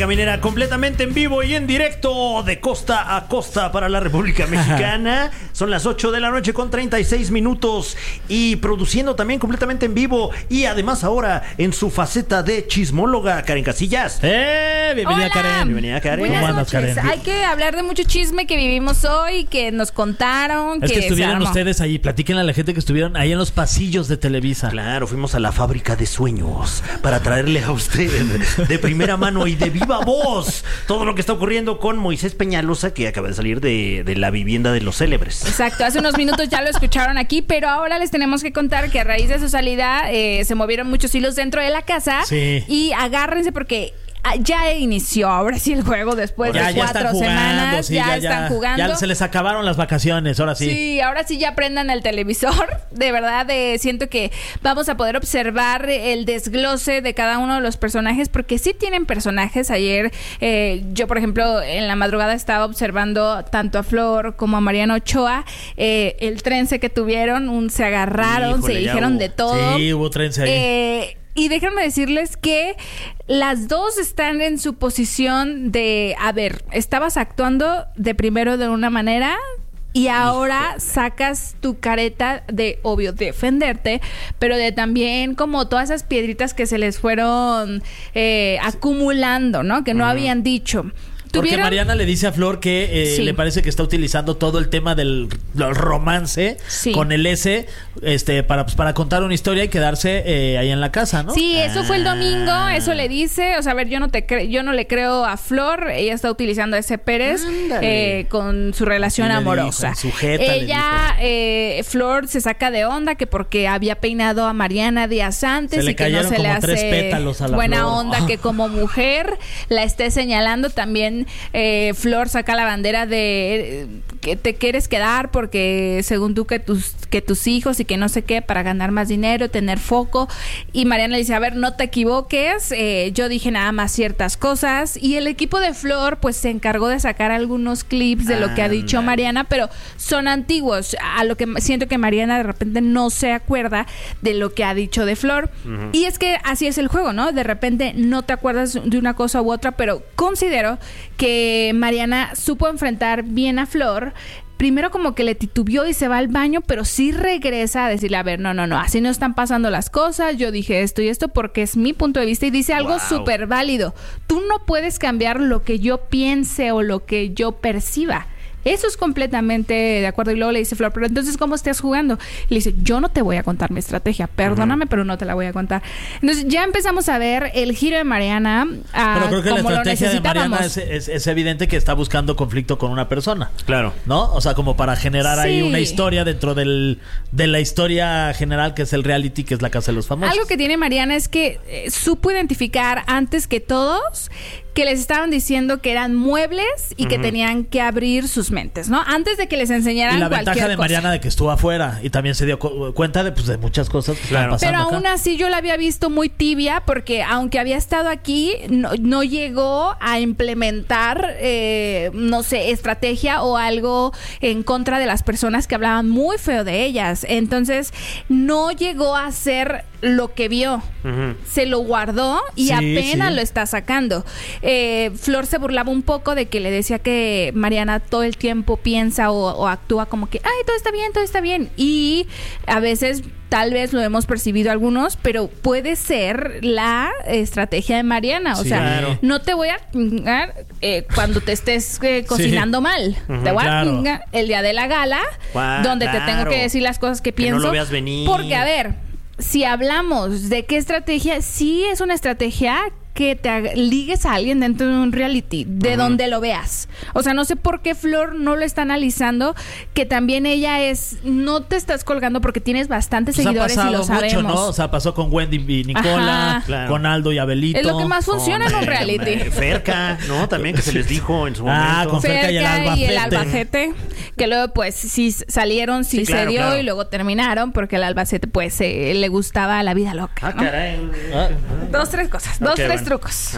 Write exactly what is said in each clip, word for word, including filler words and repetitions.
Caminera completamente en vivo y en directo de costa a costa para la República Mexicana. Son las ocho de la noche con treinta y seis minutos y produciendo también completamente en vivo y además ahora en su faceta de chismóloga, Karen Casillas. ¡Eh! Bienvenida, Hola. Karen. Bienvenida, Karen. Buenas ¿Cómo andas, noches. Karen? Hay que hablar de mucho chisme que vivimos hoy, que nos contaron. Es que se estuvieron armó. ustedes ahí, platíquenle a la gente que estuvieron ahí en los pasillos de Televisa. Claro, fuimos a la fábrica de sueños para traerle a usted de primera mano y de viva voz todo lo que está ocurriendo con Moisés Peñalosa, que acaba de salir de, de la vivienda de los célebres. Exacto, hace unos minutos ya lo escucharon aquí, pero ahora les tenemos que contar que a raíz de su salida eh, se movieron muchos hilos dentro de la casa. Sí. Y agárrense porque ya inició ahora sí el juego después ya, de ya cuatro están jugando, semanas. sí, ya, ya están ya, jugando. Ya se les acabaron las vacaciones, ahora sí. Sí, ahora sí ya prendan el televisor. De verdad, eh, siento que vamos a poder observar el desglose de cada uno de los personajes, porque sí tienen personajes. Ayer, eh, yo, por ejemplo, en la madrugada estaba observando tanto a Flor como a Mariana Ochoa, eh, el trence que tuvieron, un, se agarraron, Híjole, se ya dijeron hubo. de todo. Sí, hubo trence ahí. Eh, y déjenme decirles que las dos están en su posición de, a ver, estabas actuando de primero de una manera y ahora sacas tu careta de, obvio, defenderte, pero de también como todas esas piedritas que se les fueron eh, acumulando, ¿no? Que no uh-huh. habían dicho. Porque ¿Tuvieron? Mariana le dice a Flor que eh, sí. le parece que está utilizando todo el tema del, del romance sí. con el S este, para, pues, para contar una historia y quedarse eh, ahí en la casa, ¿no? Sí, eso ah. fue el domingo, eso le dice. O sea, a ver, yo no te cre- yo no le creo a Flor. Ella está utilizando a ese Pérez eh, con su relación sí, amorosa. Dijo, sujeta, Ella, eh, Flor se saca de onda que porque había peinado a Mariana días antes se le y que no se como le hace tres pétalos a la buena Flor. onda que como mujer la esté señalando. También Eh, Flor saca la bandera de eh, que te quieres quedar porque según tú que tus que tus hijos y que no sé qué para ganar más dinero, tener foco. Y Mariana le dice, a ver, no te equivoques, eh, yo dije nada más ciertas cosas. Y el equipo de Flor pues se encargó de sacar algunos clips de lo que ha dicho Ándale. Mariana, pero son antiguos, a lo que siento que Mariana de repente no se acuerda de lo que ha dicho de Flor. Uh-huh. Y es que así es el juego, ¿no? De repente no te acuerdas de una cosa u otra, pero considero que Mariana supo enfrentar bien a Flor. Primero como que le titubeó y se va al baño, pero sí regresa a decirle, a ver, no, no, no, así no están pasando las cosas, yo dije esto y esto porque es mi punto de vista, y dice algo súper válido. Tú no puedes cambiar lo que yo piense o lo que yo perciba. Eso es completamente de acuerdo. Y luego le dice Flor, pero entonces ¿cómo estás jugando? Y le dice, yo no te voy a contar mi estrategia, perdóname, uh-huh. pero no te la voy a contar. Entonces ya empezamos a ver el giro de Mariana. Uh, pero creo que como la estrategia lo de Mariana es, es, es evidente que está buscando conflicto con una persona. Claro. ¿No? O sea, como para generar sí. ahí una historia dentro del, de la historia general que es el reality, que es la Casa de los Famosos. Algo que tiene Mariana es que eh, supo identificar antes que todos que les estaban diciendo que eran muebles y uh-huh. que tenían que abrir sus mentes, ¿no? Antes de que les enseñaran cualquier cosa. Y la ventaja de Mariana cosa. de que estuvo afuera y también se dio cu- cuenta de, pues, de muchas cosas que claro. estaban pasando Pero acá. aún así yo la había visto muy tibia porque aunque había estado aquí, no, no llegó a implementar, eh, no sé, estrategia o algo en contra de las personas que hablaban muy feo de ellas. Entonces, no llegó a hacer lo que vio. Uh-huh. Se lo guardó y sí, apenas sí. lo está sacando. Eh, Flor se burlaba un poco de que le decía que Mariana todo el tiempo piensa o, o actúa como que, ay, todo está bien, todo está bien. Y a veces tal vez lo hemos percibido algunos, pero puede ser la estrategia de Mariana. O sí, sea, claro. no te voy a chingar eh, cuando te estés eh, cocinando sí. mal. Uh-huh, te voy claro. a chingar el día de la gala, wow, donde claro. te tengo que decir las cosas que, que pienso. No lo veas venir. Porque, a ver, si hablamos de qué estrategia, sí es una estrategia que te ligues a alguien dentro de un reality, de uh-huh. donde lo veas. O sea, no sé por qué Flor no lo está analizando, que también ella es, no te estás colgando porque tienes bastantes pues seguidores y lo sabemos. Mucho, ¿no? O sea, pasó con Wendy y Nicola, claro. con Aldo y Abelito. Es lo que más funciona oh, en un reality. Hombre, Ferca, ¿no? También que se les dijo en su momento. Ah, con Ferca, Ferca y el Albacete. Y el Albacete, que luego pues sí salieron, sí, sí claro, se dio claro. y luego terminaron porque el Albacete pues eh, le gustaba la vida loca, Ah, ¿no? caray. Ah. Dos, tres cosas, dos, okay, tres bueno. trucos. Ah.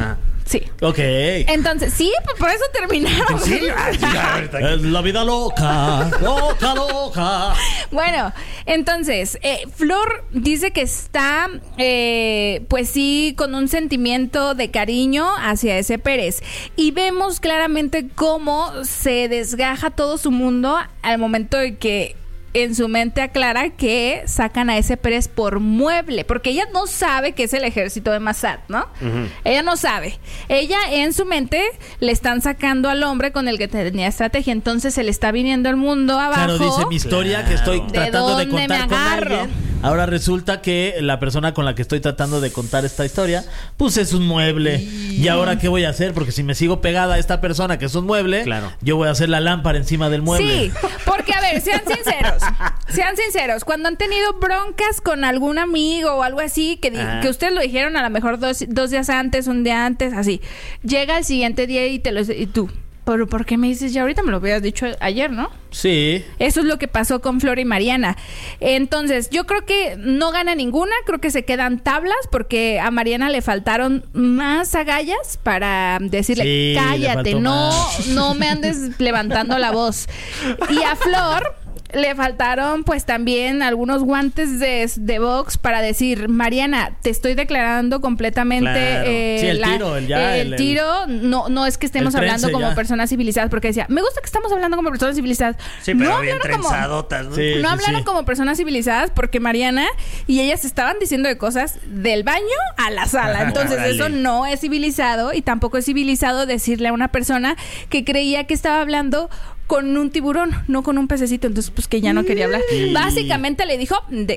Sí. Ok. Entonces, sí, pues por eso terminaron. ¿Sí? Ay, ya, Es la vida loca, loca, loca. Bueno, entonces, eh, Flor dice que está, eh, pues sí, con un sentimiento de cariño hacia ese Pérez. Y vemos claramente cómo se desgaja todo su mundo al momento de que en su mente aclara que sacan a ese Pérez por mueble, porque ella no sabe que es el ejército de Massad, ¿no? Uh-huh. Ella no sabe. Ella en su mente le están sacando al hombre con el que tenía estrategia, entonces se le está viniendo el mundo abajo. Claro, dice mi historia claro. que estoy ¿De tratando de contar con agarro? alguien. Ahora resulta que la persona con la que estoy tratando de contar esta historia, pues es un mueble. Y, ¿Y ahora qué voy a hacer? Porque si me sigo pegada a esta persona que es un mueble, claro. yo voy a hacer la lámpara encima del mueble. Sí, porque a ver, sean sinceros. Sean sinceros, cuando han tenido broncas con algún amigo o algo así, que, di- que ustedes lo dijeron a lo mejor dos, dos días antes, un día antes, así, llega el siguiente día y te lo y tú, ¿pero por qué me dices ya ahorita? Me lo hubieras dicho ayer, ¿no? Sí. Eso es lo que pasó con Flor y Mariana. Entonces, yo creo que no gana ninguna, creo que se quedan tablas porque a Mariana le faltaron más agallas para decirle, Sí, le cállate, faltó no, más. no me andes levantando la voz. Y a Flor le faltaron pues también algunos guantes de, de box para decir, Mariana, te estoy declarando completamente Claro. eh, Sí, el la- tiro, el ya, el el- tiro, no, no es que estemos el hablando trence, como ya. personas civilizadas, porque decía, me gusta que estamos hablando como personas civilizadas. Sí, pero no bien hablaron como, trenzadotas, ¿no? Sí. no hablaron sí. como personas civilizadas porque Mariana y ellas estaban diciendo de cosas del baño a la sala. Entonces Órale. eso no es civilizado y tampoco es civilizado decirle a una persona que creía que estaba hablando con un tiburón, no con un pececito. Entonces pues que ya no quería hablar. Sí. Básicamente le dijo... De...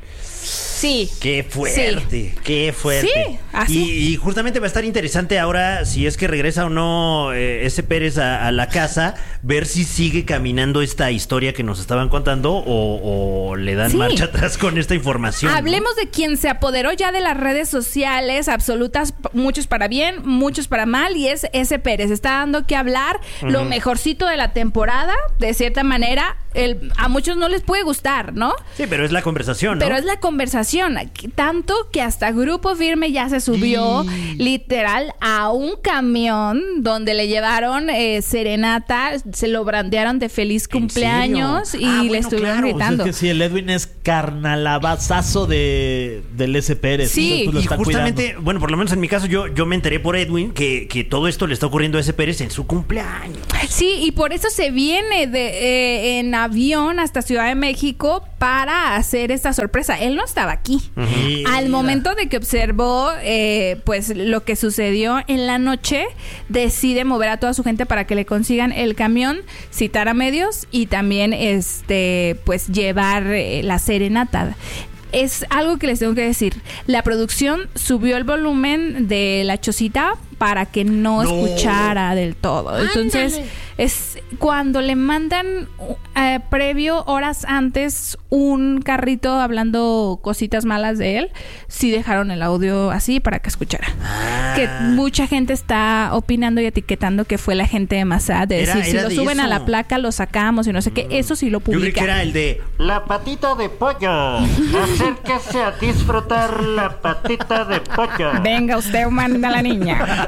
Sí. Qué fuerte, Sí. qué fuerte. Sí, así. Y, y justamente va a estar interesante ahora, si es que regresa o no eh, ese Pérez a, a la casa, ver si sigue caminando esta historia que nos estaban contando o, o le dan Sí. marcha atrás con esta información. ¿no? Hablemos de quien se apoderó ya de las redes sociales absolutas, p- muchos para bien, muchos para mal, y es ese Pérez. Está dando que hablar, lo mejorcito de la temporada, de cierta manera. El, a muchos no les puede gustar, ¿no? Sí, pero es la conversación, ¿no? Pero es la conversación. Tanto que hasta Grupo Firme ya se subió literal a un camión donde le llevaron eh, serenata, se lo brandearon de feliz ¿En cumpleaños serio? y Ah, le bueno, estuvieron claro. gritando. Pues es que sí, el Edwin es carnalabazazo de, del S. Pérez. Sí. Entonces, pues, lo Y está justamente, cuidando. bueno, por lo menos en mi caso, yo, yo me enteré por Edwin que, que todo esto le está ocurriendo a ese Pérez en su cumpleaños. Sí, y por eso se viene de, eh, en avión hasta Ciudad de México para hacer esta sorpresa. Él no estaba aquí. Mira. Al momento de que observó eh, pues lo que sucedió en la noche, decide mover a toda su gente para que le consigan el camión, citar a medios y también este pues llevar eh, la serenata. Es algo que les tengo que decir. La producción subió el volumen de la chocita para que no, No. escuchara del todo. Entonces, Ándale. es cuando le mandan eh, previo, horas antes, un carrito hablando cositas malas de él, sí dejaron el audio así para que escuchara. Ah. Que mucha gente está opinando y etiquetando que fue la gente de Massad, de Era- decir, si era lo de suben a eso. la placa, lo sacamos y no sé qué. Eso sí lo Yo creí que publican. era el de La patita de pollo. Acérquese a disfrutar la patita de pollo. Venga usted, manda a la niña.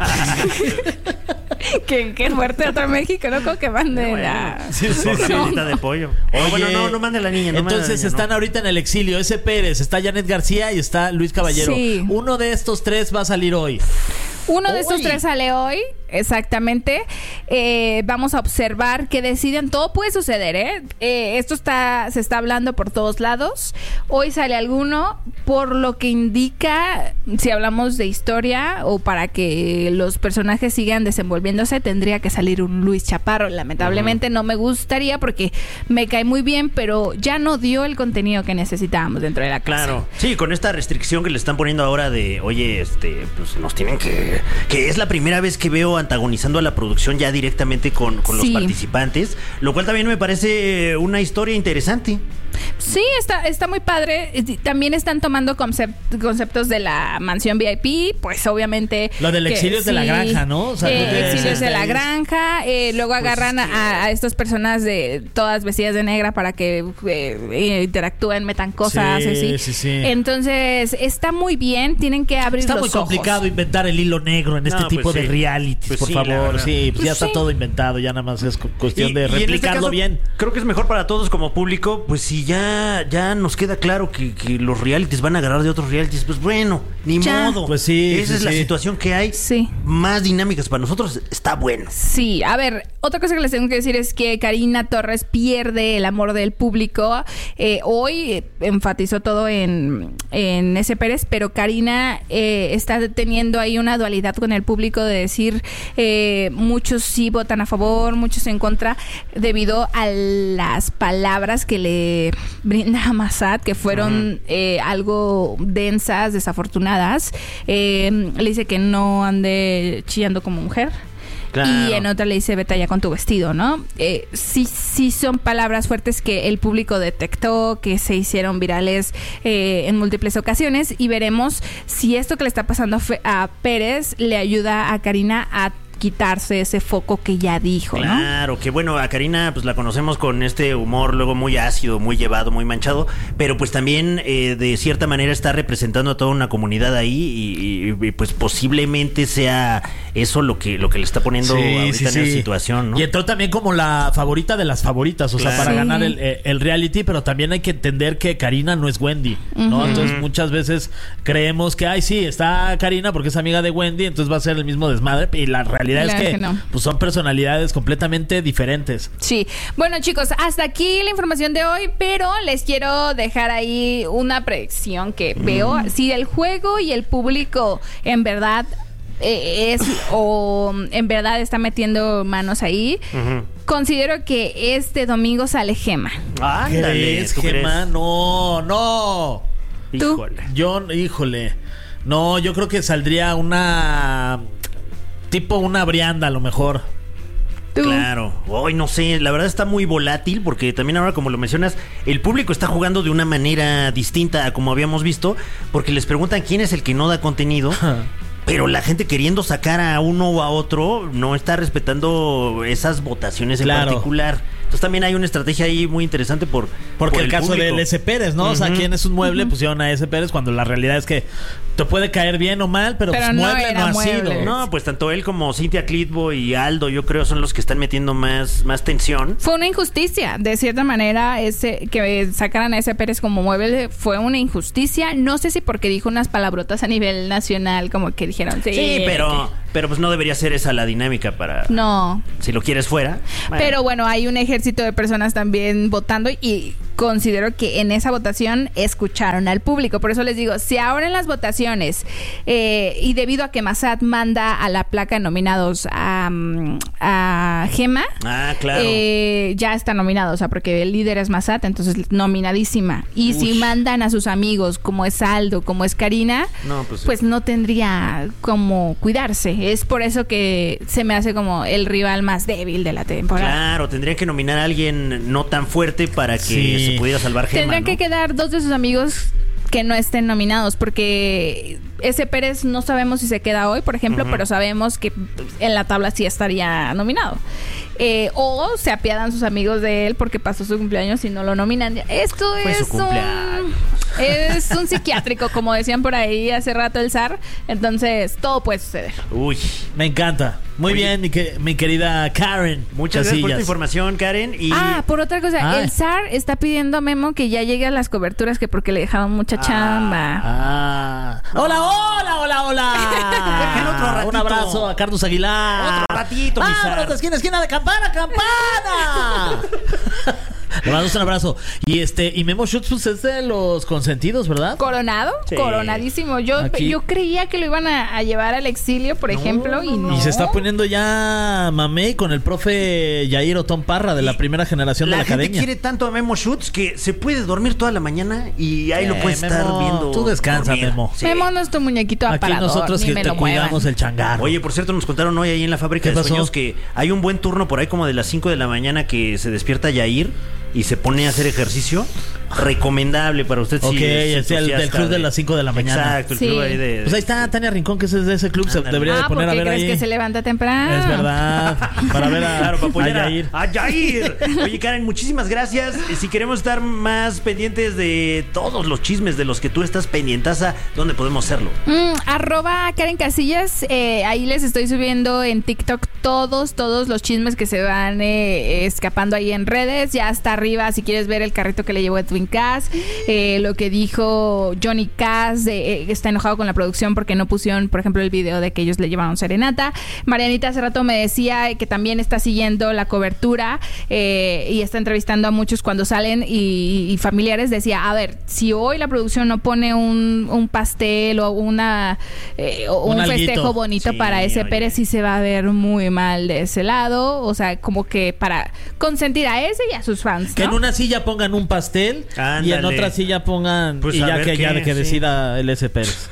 qué, qué fuerte otro México, ¿no? Como que mande la... Sí, sí, por sí. la patita de pollo. Oye, bueno, no, no mande a la niña. No mande a la entonces niña, están ¿no? ahorita en el exilio. Ese Pérez, está Janet García y está Luis Caballero. Sí. Uno de estos tres va a salir hoy. Uno de estos Hoy. tres sale hoy, exactamente. Eh, vamos a observar qué deciden. Todo puede suceder, ¿eh? Eh, Esto está, se está hablando por todos lados. Hoy sale alguno, por lo que indica, si hablamos de historia o para que los personajes sigan desenvolviéndose, tendría que salir un Luis Chaparro. Lamentablemente no me gustaría porque me cae muy bien, pero ya no dio el contenido que necesitábamos dentro de la casa. Claro. Sí, con esta restricción que le están poniendo ahora de, oye, este, pues nos tienen que... Que es la primera vez que veo antagonizando a la producción ya directamente con, con los Sí. participantes, lo cual también me parece una historia interesante. Sí, está, está muy padre. También están tomando concept, conceptos de la mansión V I P, pues obviamente... Lo del exilio es sí, de la granja, ¿no? O sea, eh, exilios de la granja. Eh, luego pues agarran es que... a, a estas personas de todas vestidas de negra para que eh, interactúen, metan cosas, sí, así. Sí, sí. Entonces, está muy bien. Tienen que abrir está los Está muy complicado ojos. inventar el hilo negro en este no, tipo pues de sí. realities, pues por sí, favor. Sí, pues pues ya sí. está todo inventado. Ya nada más es cuestión Y, de y replicarlo en este caso, bien. Creo que es mejor para todos como público, pues si ya, ya nos queda claro que, que los realities van a agarrar de otros realities, pues bueno, ni Ya. modo. Pues sí, Esa sí, es la sí. situación que hay. Sí. Más dinámicas para nosotros, está bueno. Sí, a ver, otra cosa que les tengo que decir es que Karina Torres pierde el amor del público. Eh, hoy eh, enfatizó todo en, en S. Pérez, pero Karina eh, está teniendo ahí una dualidad con el público de decir eh, muchos sí votan a favor, muchos en contra, debido a las palabras que le brinda a Massad, que fueron uh-huh. eh, algo densas, desafortunadas. Eh, le dice que no ande chillando como mujer. Claro. Y en otra le dice, vete allá con tu vestido, ¿no? Eh, sí, sí son palabras fuertes que el público detectó, que se hicieron virales eh, en múltiples ocasiones, y veremos si esto que le está pasando a Pérez le ayuda a Karina a quitarse ese foco que ya dijo, claro, ¿no? Claro, que bueno, a Karina pues la conocemos con este humor luego muy ácido, muy llevado, muy manchado, pero pues también eh, de cierta manera está representando a toda una comunidad ahí y, y, y pues posiblemente sea eso lo que lo que le está poniendo sí, ahorita sí, en sí. esa situación, ¿no? Y entró también como la favorita de las favoritas, o claro. sea, para sí. ganar el, el reality, pero también hay que entender que Karina no es Wendy, ¿no? Uh-huh. Entonces muchas veces creemos que, ay, sí, está Karina porque es amiga de Wendy, entonces va a ser el mismo desmadre, y la realidad claro es que, que no. pues son personalidades completamente diferentes. Sí. Bueno, chicos, hasta aquí la información de hoy, pero les quiero dejar ahí una predicción que mm. veo. Si el juego y el público en verdad eh, es o en verdad está metiendo manos ahí, uh-huh. considero que este domingo sale Gema. Ándale, ¿es Gema? No, no. ¿Tú? Híjole. Yo, híjole. No, yo creo que saldría una... tipo una Brianda a lo mejor. ¿Tú? Claro. Hoy no sé, la verdad está muy volátil porque también ahora, como lo mencionas, el público está jugando de una manera distinta a como habíamos visto, porque les preguntan quién es el que no da contenido. Pero la gente queriendo sacar a uno o a otro no está respetando esas votaciones en claro. particular. Entonces también hay una estrategia ahí muy interesante por Porque por el, el caso público. de S. Pérez, ¿no? Uh-huh. O sea, ¿quién es un mueble? Uh-huh. Pusieron a S. Pérez cuando la realidad es que te puede caer bien o mal, pero, pero pues no mueble no ha muebles. sido. No, pues tanto él como Cynthia Clitbo y Aldo, yo creo, son los que están metiendo más, más tensión. Fue una injusticia, de cierta manera, ese que sacaran a S. Pérez como mueble fue una injusticia. No sé si porque dijo unas palabrotas a nivel nacional, como que dijeron. Sí, sí pero, que... pero pues no debería ser esa la dinámica para... No. Si lo quieres fuera. Bueno. Pero bueno, hay un ejército de personas también votando y considero que en esa votación escucharon al público. Por eso les digo, si ahora en las votaciones eh, y debido a que Massad manda a la placa nominados a, a Gema, ah, claro. eh, ya está nominado, o sea, porque el líder es Massad, entonces nominadísima. Y Ush. si mandan a sus amigos, como es Aldo, como es Karina, no, pues, pues no tendría como cuidarse. Es por eso que se me hace como el rival más débil de la temporada. Claro, tendrían que nominar a alguien no tan fuerte para que sí. se pudiera salvar Gema. Tendrían ¿no? que quedar dos de sus amigos que no estén nominados, porque S. Pérez no sabemos si se queda hoy, por ejemplo, uh-huh. pero sabemos que en la tabla sí estaría nominado. Eh, o se apiadan sus amigos de él porque pasó su cumpleaños y no lo nominan. Esto Fue es su cumpleaños. un es un psiquiátrico, como decían por ahí hace rato el zar. Entonces todo puede suceder. Uy, me encanta. Muy Oye. bien, mi, que, mi querida Karen. Muchas gracias por esta información, Karen. Y... Ah, por otra cosa, ah. el zar está pidiendo a Memo que ya llegue a las coberturas, que porque le dejaron mucha ah. chamba. Ah. Hola, hola, hola, hola. otro ratito. Un abrazo a Carlos Aguilar. Otro ratito, mi zar. ¡Vámonos, esquina, esquina de campana, campana! Le mandamos un abrazo. Y este, y Memo Schutz, pues es de los consentidos, ¿verdad? Coronado, sí. coronadísimo. Yo, yo creía que lo iban a, a llevar al exilio, por no, ejemplo, y no. Y se está poniendo ya mamey con el profe Yair Otón Parra de la primera generación la de la academia. La gente quiere tanto a Memo Schutz que se puede dormir toda la mañana y ahí eh, lo puedes Memo, estar viendo. Tú descansa, dormir. Memo. Sí. Memo no es tu muñequito aparador. Aquí nosotros que te cuidamos muevan. El changarro. Oye, por cierto, nos contaron hoy ahí en la fábrica de sueños que hay un buen turno por ahí como de las cinco de la mañana que se despierta Yair y se pone a hacer ejercicio recomendable para usted. Ok, si es el del club de las cinco de la mañana. Exacto, el Sí. club ahí de... Pues ahí está Tania Rincón, que es de ese club. Se Ándale. debería de Ah, poner ¿por a qué ver crees ahí. que se levanta temprano? Es verdad. Para ver a, Claro, para apoyar a a, Yair. a Yair. Oye, Karen, muchísimas gracias. Si queremos estar más pendientes de todos los chismes de los que tú estás pendientaza, ¿dónde podemos hacerlo? Mm, arroba Karen Casillas, eh, ahí les estoy subiendo en TikTok todos, todos los chismes que se van eh, escapando ahí en redes. Ya está arriba si quieres ver el carrito que le llevó Edwin Cass, eh, lo que dijo Johnny Cass, de, eh, está enojado con la producción porque no pusieron, por ejemplo, el video de que ellos le llevaron serenata. Marianita hace rato me decía que también está siguiendo la cobertura eh, y está entrevistando a muchos cuando salen y, y familiares. Decía, a ver, si hoy la producción no pone un, un pastel o una eh, o Un un, alguito. festejo bonito Sí, para ese oye. Pérez, sí se va a ver muy mal de ese lado. O sea, como que para consentir a ese y a sus fans, Que ¿no? en una silla pongan un pastel Ándale. y en otra silla pongan Pues y a ya ver que qué, ya que sí. decida el S. Pérez.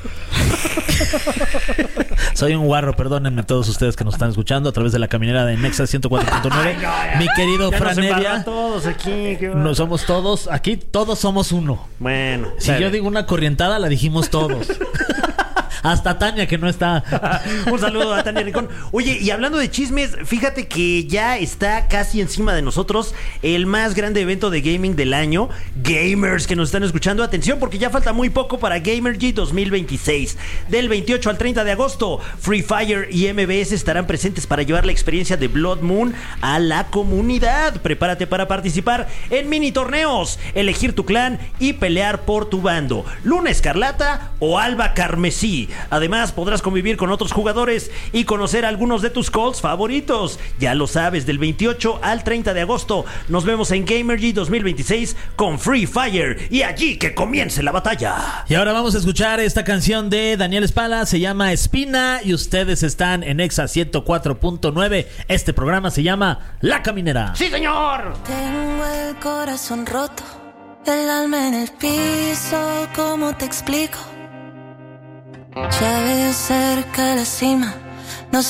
Soy un guarro, perdónenme todos ustedes que nos están escuchando a través de la caminera de Nexa ciento cuatro punto nueve. Ay, no, ya. Mi querido Ya nos embarró Franevia, a todos aquí. qué no somos todos, aquí todos somos uno. Bueno, Si sale. yo digo una corrientada, la dijimos todos. Hasta Tania, que no está. Un saludo a Tania Rincón. Oye, y hablando de chismes, fíjate que ya está casi encima de nosotros el más grande evento de gaming del año. Gamers que nos están escuchando, atención, porque ya falta muy poco para Gamergy dos mil veintiséis. Del veintiocho al treinta de agosto, Free Fire y M B S estarán presentes para llevar la experiencia de Blood Moon a la comunidad. Prepárate para participar en mini torneos, elegir tu clan y pelear por tu bando. Luna Escarlata o Alba Carmesí. Además, podrás convivir con otros jugadores y conocer algunos de tus calls favoritos. Ya lo sabes, del veintiocho al treinta de agosto nos vemos en Gamergy dos mil veintiséis con Free Fire y allí que comience la batalla. Y ahora vamos a escuchar esta canción de Daniel Espala, se llama Espina y ustedes están en Exa ciento cuatro punto nueve. Este programa se llama La Caminera. ¡Sí, señor! Tengo el corazón roto, el alma en el piso, ¿cómo te explico? Ya veo cerca la cima, no